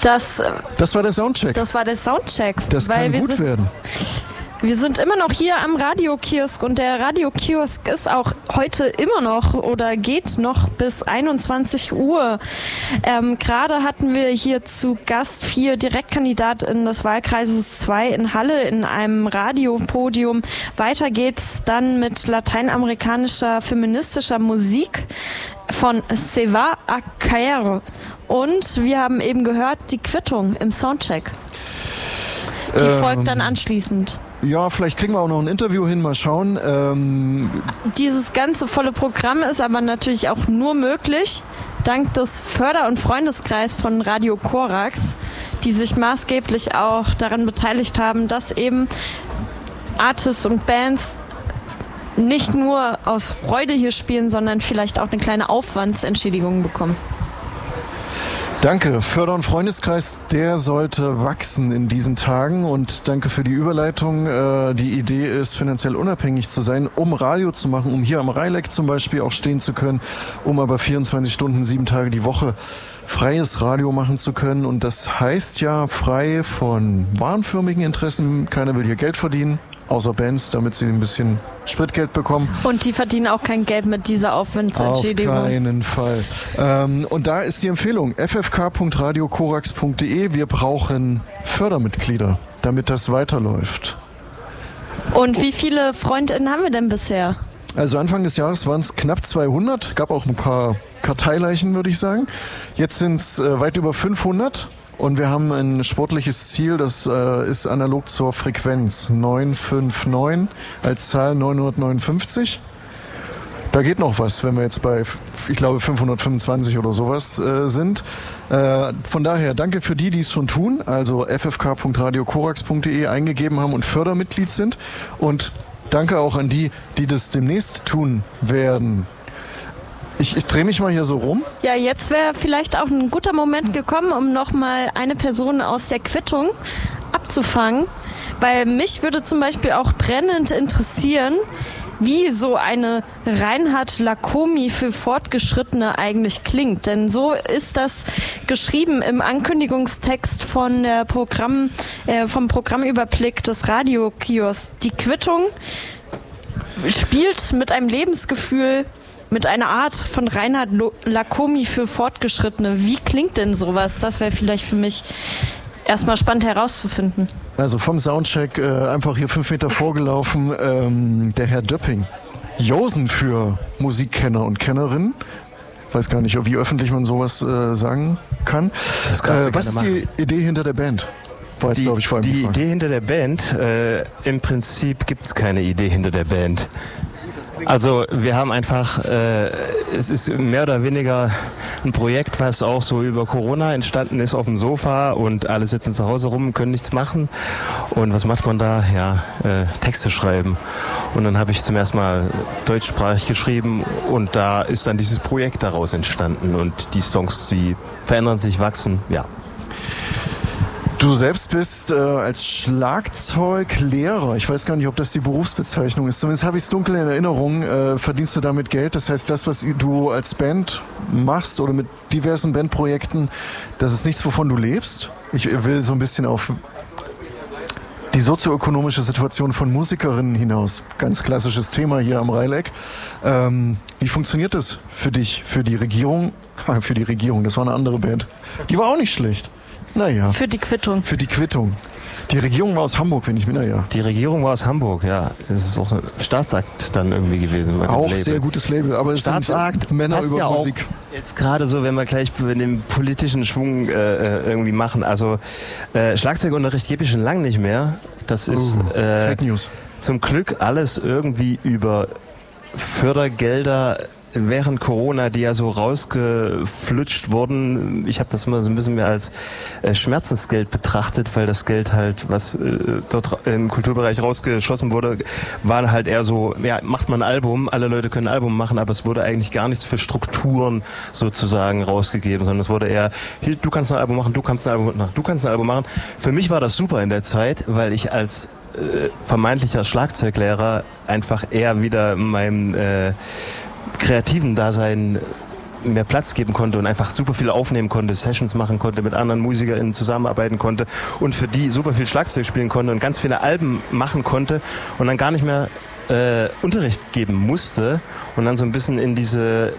Das war der Soundcheck. Das war der Soundcheck. Das kann gut werden. Wir sind immer noch hier am Radiokiosk und der Radiokiosk ist auch heute immer noch oder geht noch bis 21 Uhr. Gerade hatten wir hier zu Gast 4 DirektkandidatInnen des Wahlkreises 2 in Halle in einem Radiopodium. Weiter geht's dann mit lateinamerikanischer feministischer Musik von Seva Acaer. Und wir haben eben gehört, die Quittung im Soundcheck. Die folgt dann anschließend. Ja, vielleicht kriegen wir auch noch ein Interview hin, mal schauen. Dieses ganze volle Programm ist aber natürlich auch nur möglich dank des Förder- und Freundeskreis von Radio Korax, die sich maßgeblich auch daran beteiligt haben, dass eben Artists und Bands nicht nur aus Freude hier spielen, sondern vielleicht auch eine kleine Aufwandsentschädigung bekommen. Danke. Förder- und Freundeskreis, der sollte wachsen in diesen Tagen und danke für die Überleitung. Die Idee ist, finanziell unabhängig zu sein, um Radio zu machen, um hier am Rheileck zum Beispiel auch stehen zu können, um aber 24 Stunden, 7 Tage die Woche freies Radio machen zu können. Und das heißt ja frei von warenförmigen Interessen. Keiner will hier Geld verdienen. Außer Bands, damit sie ein bisschen Spritgeld bekommen. Und die verdienen auch kein Geld mit dieser Aufwandsentschädigung. Auf keinen Fall. Und da ist die Empfehlung, ffk.radiokorax.de. Wir brauchen Fördermitglieder, damit das weiterläuft. Und wie viele FreundInnen haben wir denn bisher? Also Anfang des Jahres waren es knapp 200, gab auch ein paar Karteileichen, würde ich sagen. Jetzt sind es weit über 500. Und wir haben ein sportliches Ziel, das ist analog zur Frequenz 959 als Zahl 959. Da geht noch was, wenn wir jetzt bei, ich glaube, 525 oder sowas sind. Von daher danke für die es schon tun, also ffk.radiokorax.de eingegeben haben und Fördermitglied sind. Und danke auch an die das demnächst tun werden. Ich drehe mich mal hier so rum. Ja, jetzt wäre vielleicht auch ein guter Moment gekommen, um nochmal eine Person aus der Quittung abzufangen. Weil mich würde zum Beispiel auch brennend interessieren, wie so eine Reinhard Lacomi für Fortgeschrittene eigentlich klingt. Denn so ist das geschrieben im Ankündigungstext von der vom Programmüberblick des Radiokiosk. Die Quittung spielt mit einem Lebensgefühl, mit einer Art von Reinhard Lacomi für Fortgeschrittene. Wie klingt denn sowas? Das wäre vielleicht für mich erstmal spannend herauszufinden. Also vom Soundcheck einfach hier 5 Meter vorgelaufen, der Herr Döpping. Josen für Musikkenner und Kennerinnen. Weiß gar nicht, wie öffentlich man sowas sagen kann. Das kannst du was ist die Idee hinter der Band? Die Idee hinter der Band, im Prinzip gibt es keine Idee hinter der Band. Also wir haben einfach, es ist mehr oder weniger ein Projekt, was auch so über Corona entstanden ist auf dem Sofa und alle sitzen zu Hause rum, können nichts machen. Und was macht man da? Ja, Texte schreiben. Und dann habe ich zum ersten Mal deutschsprachig geschrieben und da ist dann dieses Projekt daraus entstanden und die Songs, die verändern sich, wachsen, ja. Du selbst bist als Schlagzeuglehrer, ich weiß gar nicht, ob das die Berufsbezeichnung ist, zumindest habe ich es dunkel in Erinnerung, verdienst du damit Geld? Das heißt, das, was du als Band machst oder mit diversen Bandprojekten, das ist nichts, wovon du lebst? Ich will so ein bisschen auf die sozioökonomische Situation von Musikerinnen hinaus. Ganz klassisches Thema hier am Rheileck. Wie funktioniert das für dich, für die Regierung? Für die Regierung, das war eine andere Band. Die war auch nicht schlecht. Naja. Für die Quittung. Für die Quittung. Die Regierung war aus Hamburg, wenn ich mir, naja. Die Regierung war aus Hamburg, ja. Es ist auch ein Staatsakt dann irgendwie gewesen. Auch sehr gutes Label, aber es Staatsakt, sind Männer über ja Musik. Jetzt gerade so, wenn wir gleich mit dem politischen Schwung irgendwie machen. Also Schlagzeugunterricht gebe ich schon lange nicht mehr. Das ist Fake News. Zum Glück alles irgendwie über Fördergelder während Corona, die ja so rausgeflutscht wurden. Ich habe das mal so ein bisschen mehr als Schmerzensgeld betrachtet, weil das Geld halt, was dort im Kulturbereich rausgeschossen wurde, war halt eher so, ja, macht man ein Album, alle Leute können ein Album machen, aber es wurde eigentlich gar nichts für Strukturen sozusagen rausgegeben, sondern es wurde eher, hier, du kannst ein Album machen, du kannst ein Album machen, du kannst ein Album machen. Für mich war das super in der Zeit, weil ich als vermeintlicher Schlagzeuglehrer einfach eher wieder meinem kreativen Dasein mehr Platz geben konnte und einfach super viel aufnehmen konnte, Sessions machen konnte, mit anderen MusikerInnen zusammenarbeiten konnte und für die super viel Schlagzeug spielen konnte und ganz viele Alben machen konnte und dann gar nicht mehr Unterricht geben musste und dann so ein bisschen in diese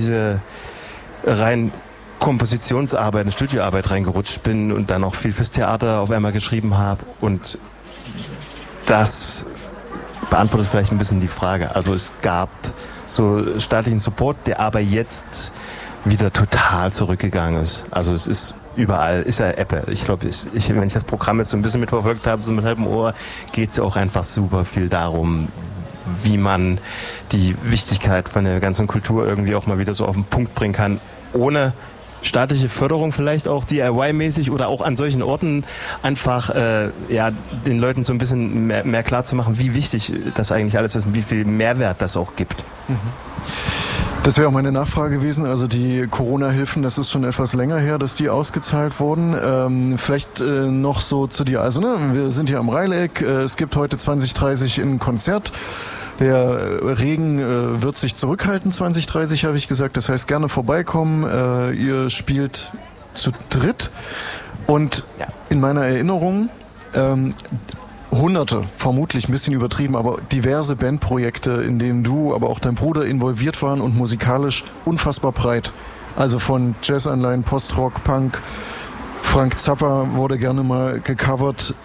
rein Kompositionsarbeit, Studioarbeit reingerutscht bin und dann auch viel fürs Theater auf einmal geschrieben habe und das beantwortet vielleicht ein bisschen die Frage. Also es gab so staatlichen Support, der aber jetzt wieder total zurückgegangen ist. Also es ist überall, ist ja Apple. Ich glaube, wenn ich das Programm jetzt so ein bisschen mitverfolgt habe, so mit halbem Ohr, geht es ja auch einfach super viel darum, wie man die Wichtigkeit von der ganzen Kultur irgendwie auch mal wieder so auf den Punkt bringen kann, ohne staatliche Förderung vielleicht auch DIY-mäßig oder auch an solchen Orten einfach den Leuten so ein bisschen mehr klar zu machen, wie wichtig das eigentlich alles ist und wie viel Mehrwert das auch gibt. Das wäre auch meine Nachfrage gewesen. Also die Corona-Hilfen, das ist schon etwas länger her, dass die ausgezahlt wurden. Vielleicht noch so zu dir. Also wir sind hier am Reileck. Es gibt heute 2030 ein Konzert. Der Regen wird sich zurückhalten, 2030 habe ich gesagt. Das heißt, gerne vorbeikommen. Ihr spielt zu dritt. Und in meiner Erinnerung Hunderte, vermutlich ein bisschen übertrieben, aber diverse Bandprojekte, in denen du, aber auch dein Bruder involviert waren und musikalisch unfassbar breit. Also von Jazzanleihen, Postrock, Punk. Frank Zappa wurde gerne mal gecovert.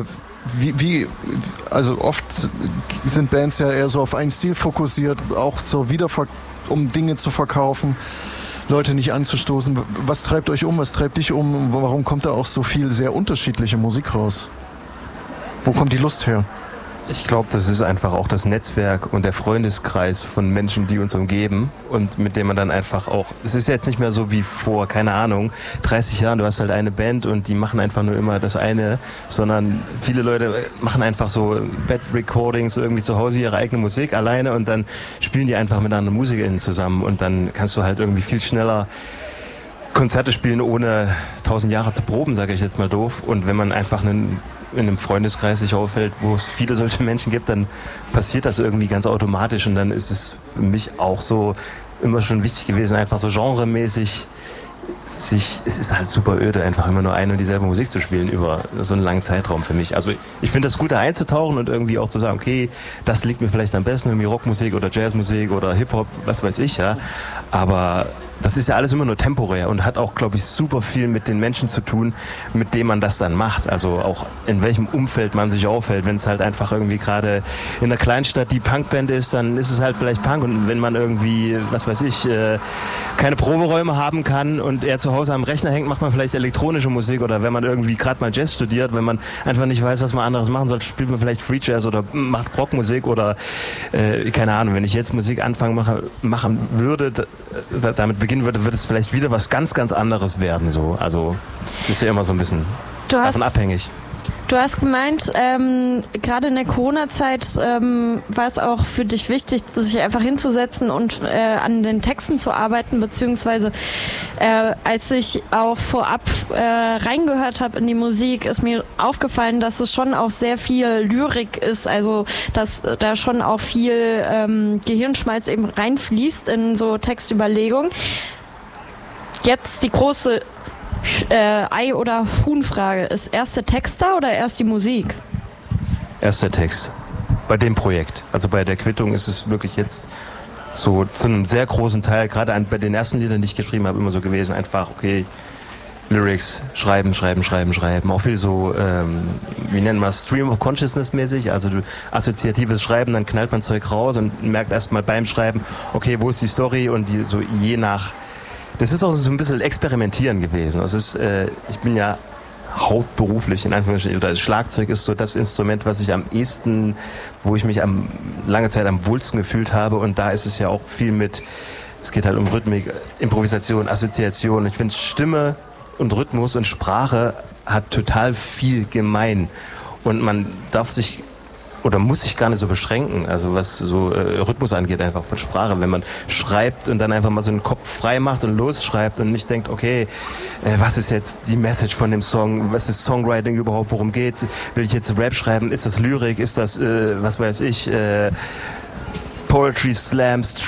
Also oft sind Bands ja eher so auf einen Stil fokussiert, auch um Dinge zu verkaufen, Leute nicht anzustoßen. Was treibt euch um? Was treibt dich um? Warum kommt da auch so viel sehr unterschiedliche Musik raus? Wo kommt die Lust her? Ich glaube, das ist einfach auch das Netzwerk und der Freundeskreis von Menschen, die uns umgeben und mit dem man dann einfach auch, es ist jetzt nicht mehr so wie vor, keine Ahnung, 30 Jahren, du hast halt eine Band und die machen einfach nur immer das eine, sondern viele Leute machen einfach so Bed-Recordings irgendwie zu Hause ihre eigene Musik alleine und dann spielen die einfach mit anderen MusikerInnen zusammen und dann kannst du halt irgendwie viel schneller Konzerte spielen, ohne 1000 Jahre zu proben, sage ich jetzt mal doof. Und wenn man einfach in einem Freundeskreis sich auffällt, wo es viele solche Menschen gibt, dann passiert das irgendwie ganz automatisch. Und dann ist es für mich auch so immer schon wichtig gewesen, einfach so genremäßig es ist halt super öde, einfach immer nur eine und dieselbe Musik zu spielen über so einen langen Zeitraum für mich. Also ich finde das gut, da einzutauchen und irgendwie auch zu sagen, okay, das liegt mir vielleicht am besten, irgendwie Rockmusik oder Jazzmusik oder Hip-Hop, was weiß ich, ja. Aber das ist ja alles immer nur temporär und hat auch, glaube ich, super viel mit den Menschen zu tun, mit denen man das dann macht. Also auch in welchem Umfeld man sich aufhält. Wenn es halt einfach irgendwie gerade in der Kleinstadt die Punkband ist, dann ist es halt vielleicht Punk. Und wenn man irgendwie, was weiß ich, keine Proberäume haben kann und er zu Hause am Rechner hängt, macht man vielleicht elektronische Musik. Oder wenn man irgendwie gerade mal Jazz studiert, wenn man einfach nicht weiß, was man anderes machen soll, spielt man vielleicht Free Jazz oder macht Rockmusik oder keine Ahnung. Wenn ich jetzt Musik machen würde, damit beginnen würde, wird es vielleicht wieder was ganz, ganz anderes werden. So. Also das ist ja immer so ein bisschen davon abhängig. Du hast gemeint, gerade in der Corona-Zeit war es auch für dich wichtig, sich einfach hinzusetzen und an den Texten zu arbeiten, beziehungsweise als ich auch vorab reingehört habe in die Musik, ist mir aufgefallen, dass es schon auch sehr viel Lyrik ist, also dass da schon auch viel Gehirnschmalz eben reinfließt in so Textüberlegungen. Jetzt die große Ei- oder Huhn-Frage. Ist erst der Text da oder erst die Musik? Erst der Text. Bei dem Projekt. Also bei der Quittung ist es wirklich jetzt so zu einem sehr großen Teil, gerade bei den ersten Liedern, die ich geschrieben habe, immer so gewesen, einfach, okay, Lyrics, schreiben. Auch viel so, wie nennen wir es, Stream of Consciousness mäßig, also assoziatives Schreiben, dann knallt man Zeug raus und merkt erstmal beim Schreiben, okay, wo ist die Story und so je nach. Das ist auch so ein bisschen Experimentieren gewesen. Also ich bin ja hauptberuflich, in Anführungsstrichen, oder das Schlagzeug ist so das Instrument, was ich am ehesten, wo ich mich lange Zeit am wohlsten gefühlt habe. Und da ist es ja auch viel es geht halt um Rhythmik, Improvisation, Assoziation. Ich finde, Stimme und Rhythmus und Sprache hat total viel gemein. Und man darf sich oder muss sich gar nicht so beschränken, also was so Rhythmus angeht, einfach von Sprache. Wenn man schreibt und dann einfach mal so einen Kopf frei macht und losschreibt und nicht denkt, okay, was ist jetzt die Message von dem Song, was ist Songwriting überhaupt, worum geht's, will ich jetzt Rap schreiben, ist das Lyrik, ist das, was weiß ich, Poetry Slam, Street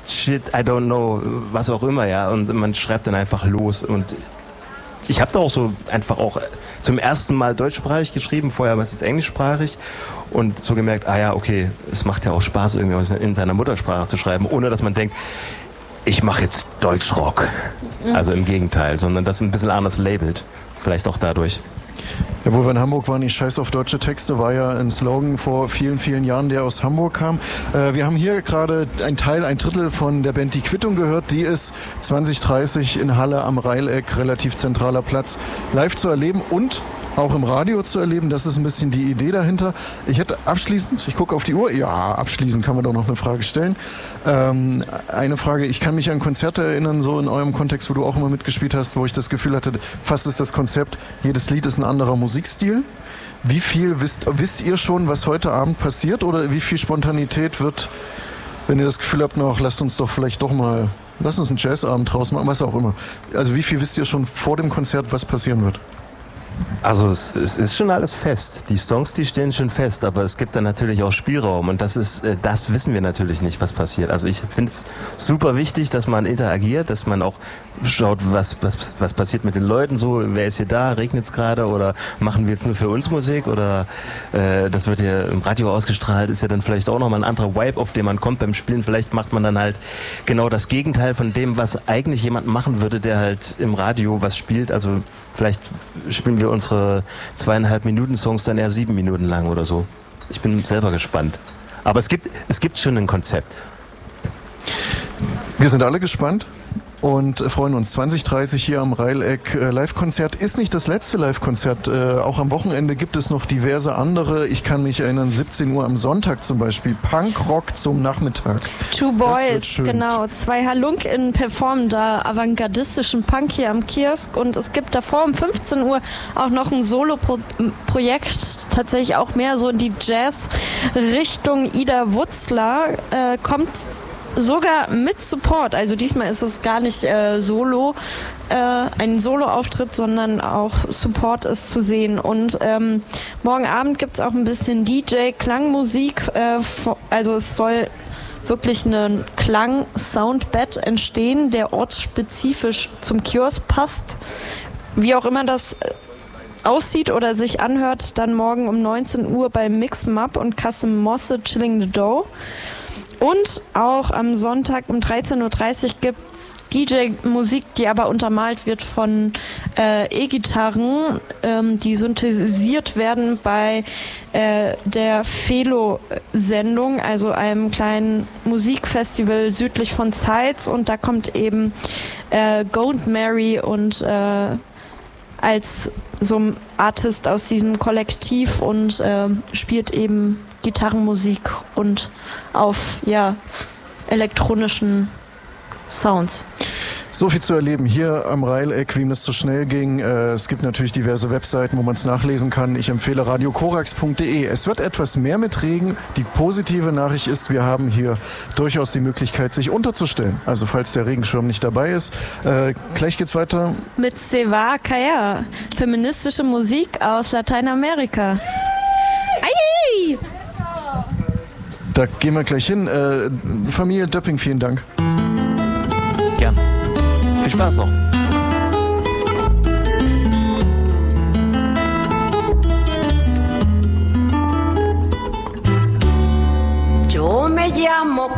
shit, I don't know, was auch immer, ja. Und man schreibt dann einfach los. Und ich habe da auch so einfach auch zum ersten Mal deutschsprachig geschrieben, vorher war es englischsprachig und so gemerkt, okay, es macht ja auch Spaß, irgendwie in seiner Muttersprache zu schreiben, ohne dass man denkt, ich mache jetzt Deutschrock. Also im Gegenteil, sondern das ein bisschen anders labelt. Vielleicht auch dadurch. Ja, wo wir in Hamburg waren, ich scheiß auf deutsche Texte, war ja ein Slogan vor vielen, vielen Jahren, der aus Hamburg kam. Wir haben hier gerade ein Drittel von der Band Die Quittung gehört. Die ist 2030 in Halle am Reileck, relativ zentraler Platz, live zu erleben und auch im Radio zu erleben. Das ist ein bisschen die Idee dahinter. Ich hätte abschließend, ich gucke auf die Uhr, ja, abschließend kann man doch noch eine Frage stellen. Eine Frage, ich kann mich an Konzerte erinnern, so in eurem Kontext, wo du auch immer mitgespielt hast, wo ich das Gefühl hatte, fast ist das Konzept, jedes Lied ist ein anderer Musikstil. Wie viel wisst ihr schon, was heute Abend passiert, oder wie viel Spontanität wird, wenn ihr das Gefühl habt, lasst uns einen Jazzabend draus machen, was auch immer. Also wie viel wisst ihr schon vor dem Konzert, was passieren wird? Also es ist schon alles fest. Die Songs, die stehen schon fest, aber es gibt dann natürlich auch Spielraum und das wissen wir natürlich nicht, was passiert. Also ich finde es super wichtig, dass man interagiert, dass man auch schaut, was passiert mit den Leuten so, wer ist hier da, regnet es gerade oder machen wir jetzt nur für uns Musik oder das wird ja im Radio ausgestrahlt, ist ja dann vielleicht auch nochmal ein anderer Vibe, auf den man kommt beim Spielen. Vielleicht macht man dann halt genau das Gegenteil von dem, was eigentlich jemand machen würde, der halt im Radio was spielt. Also vielleicht spielen wir unsere 2,5 Minuten Songs dann eher 7 Minuten lang oder so. Ich bin selber gespannt. Aber es gibt schon ein Konzept. Wir sind alle gespannt und freuen uns. 2030 hier am Reileck Live-Konzert ist nicht das letzte Live-Konzert. Auch am Wochenende gibt es noch diverse andere. Ich kann mich erinnern, 17 Uhr am Sonntag zum Beispiel. Punkrock zum Nachmittag. Two Boys, genau. 2 HalunK:Innen performen da avantgardistischen Punk hier am Kiosk. Und es gibt davor um 15 Uhr auch noch ein Solo-Projekt, tatsächlich auch mehr so in die Jazz-Richtung. Ida Wutzler kommt sogar mit Support, also diesmal ist es gar nicht ein Solo-Auftritt, sondern auch Support ist zu sehen. Und morgen Abend gibt es auch ein bisschen DJ-Klangmusik, also es soll wirklich ein Klang-Soundbed entstehen, der ortsspezifisch zum Kiosk passt. Wie auch immer das aussieht oder sich anhört, dann morgen um 19 Uhr bei Mix Map und Kasim Mosse Chilling the Dough. Und auch am Sonntag um 13.30 Uhr gibt es DJ-Musik, die aber untermalt wird von E-Gitarren, die synthetisiert werden bei der Felo-Sendung, also einem kleinen Musikfestival südlich von Zeitz. Und da kommt eben Gold Mary und als so ein Artist aus diesem Kollektiv und spielt eben Gitarrenmusik und auf elektronischen Sounds. So viel zu erleben hier am Reileck, wem das zu schnell ging. Es gibt natürlich diverse Webseiten, wo man es nachlesen kann. Ich empfehle radiokorax.de. Es wird etwas mehr mit Regen. Die positive Nachricht ist, wir haben hier durchaus die Möglichkeit, sich unterzustellen. Also falls der Regenschirm nicht dabei ist. Gleich geht's weiter. Mit Seva Kaya, feministische Musik aus Lateinamerika. Ei! Da gehen wir gleich hin. Familie Döpping, vielen Dank. Gern. Viel Spaß noch. Yo me llamo